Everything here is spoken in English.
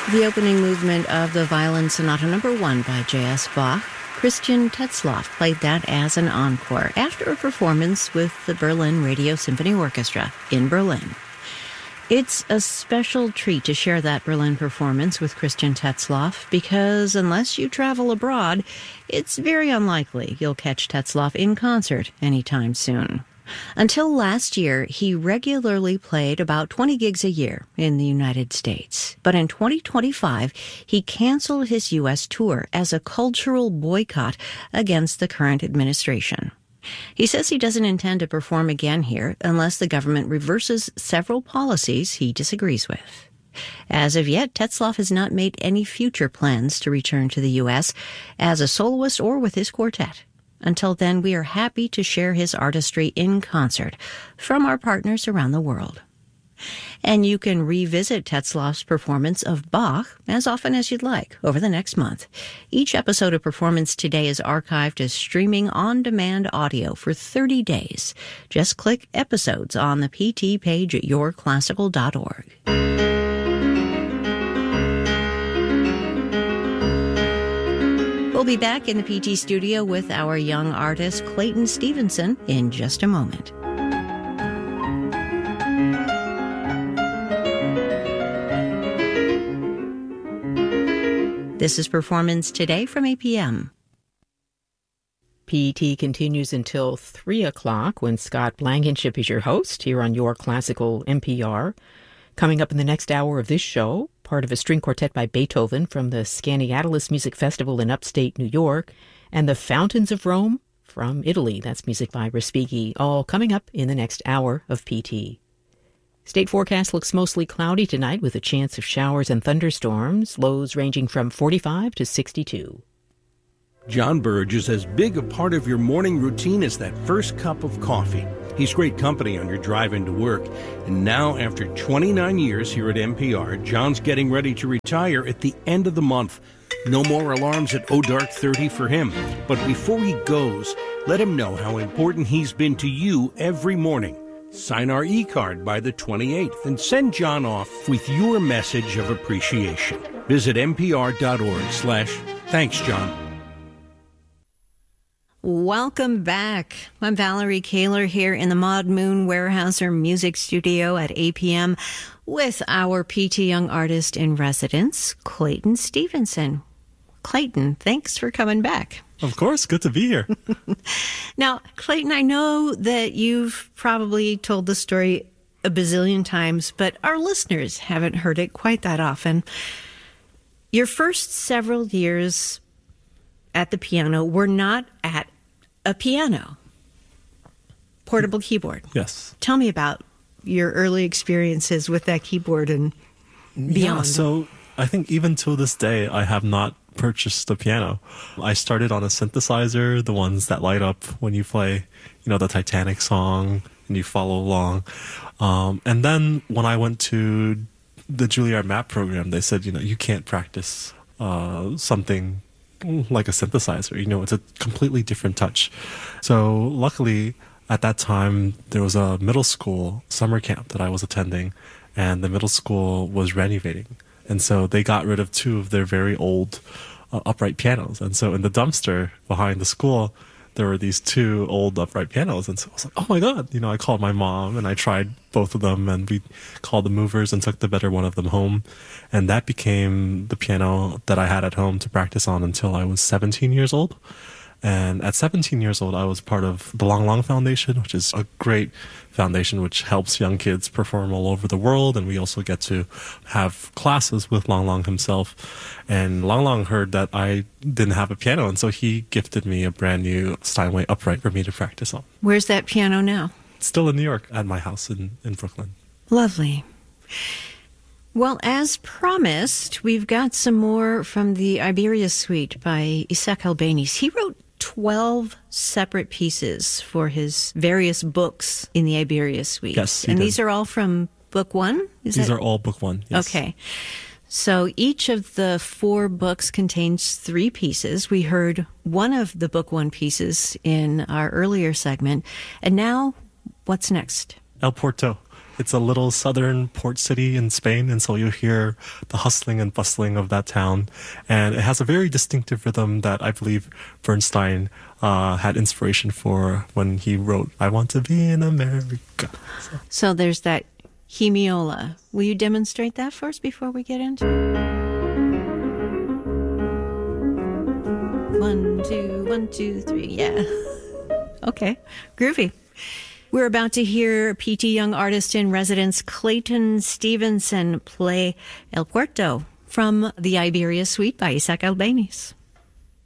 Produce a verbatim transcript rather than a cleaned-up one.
The opening movement of the Violin Sonata Number One by J S Bach. Christian Tetzlaff played that as an encore after a performance with the Berlin Radio Symphony Orchestra in Berlin. It's a special treat to share that Berlin performance with Christian Tetzlaff because unless you travel abroad, it's very unlikely you'll catch Tetzlaff in concert anytime soon. Until last year, he regularly played about twenty gigs a year in the United States. But in twenty twenty-five, he canceled his U S tour as a cultural boycott against the current administration. He says he doesn't intend to perform again here unless the government reverses several policies he disagrees with. As of yet, Tetzlaff has not made any future plans to return to the U S as a soloist or with his quartet. Until then, we are happy to share his artistry in concert from our partners around the world. And you can revisit Tetzlaff's performance of Bach as often as you'd like over the next month. Each episode of Performance Today is archived as streaming on-demand audio for thirty days. Just click Episodes on the P T page at your classical dot org. We'll be back in the P T studio with our young artist Clayton Stevenson in just a moment. This is Performance Today from A P M. P T continues until three o'clock when Scott Blankenship is your host here on Your Classical N P R. Coming up in the next hour of this show, part of a string quartet by Beethoven from the Scaniatalus Music Festival in upstate New York, and the Fountains of Rome from Italy. That's music by Respighi, all coming up in the next hour of P T. State forecast looks mostly cloudy tonight with a chance of showers and thunderstorms, lows ranging from forty-five to sixty-two. John Burge is as big a part of your morning routine as that first cup of coffee. He's great company on your drive into work. And now, after twenty-nine years here at N P R, John's getting ready to retire at the end of the month. No more alarms at oh dark thirty for him. But before he goes, let him know how important he's been to you every morning. Sign our e-card by the twenty-eighth and send John off with your message of appreciation. Visit npr.org slash thanks, John. Welcome back. I'm Valerie Kaler here in the Maud Moon Weyerhaeuser Music Studio at A P M with our P T Young Artist in Residence, Clayton Stevenson. Clayton, thanks for coming back. Of course, good to be here. Now, Clayton, I know that you've probably told the story a bazillion times, but our listeners haven't heard it quite that often. Your first several years at the piano were not at a piano. Portable keyboard. Yes. Tell me about your early experiences with that keyboard and beyond. Yeah, so I think even to this day, I have not purchased a piano. I started on a synthesizer, the ones that light up when you play, you know, the Titanic song and you follow along. Um, and then when I went to the Juilliard M A P program, they said, you know, you can't practice uh, something like a synthesizer. You know, it's a completely different touch. So luckily, at that time, there was a middle school summer camp that I was attending, and the middle school was renovating. And so they got rid of two of their very old uh, upright pianos. And so in the dumpster behind the school, there were these two old upright pianos. And so I was like, oh my God, you know, I called my mom and I tried both of them, and we called the movers and took the better one of them home. And that became the piano that I had at home to practice on until I was seventeen years old. And at seventeen years old, I was part of the Lang Lang Foundation, which is a great foundation which helps young kids perform all over the world. And we also get to have classes with Lang Lang himself. And Lang Lang heard that I didn't have a piano, and so he gifted me a brand new Steinway upright for me to practice on. Where's that piano now? It's still in New York at my house in, in Brooklyn. Lovely. Well, as promised, we've got some more from the Iberia Suite by Isaac Albéniz. He wrote twelve separate pieces for his various books in the Iberia Suite. Yes, he and did. These are all from book one? Is These that... are all book one, yes. Okay. So each of the four books contains three pieces. We heard one of the book one pieces in our earlier segment. And now, what's next? El Porto. It's a little southern port city in Spain, and so you'll hear the hustling and bustling of that town. And it has a very distinctive rhythm that I believe Bernstein uh, had inspiration for when he wrote, I Want to Be in America. So, so there's that hemiola. Will you demonstrate that for us before we get into it? One, two, one, two, three. Yeah. Okay. Groovy. We're about to hear P T Young artist in residence Clayton Stevenson play El Puerto from the Iberia Suite by Isaac Albéniz.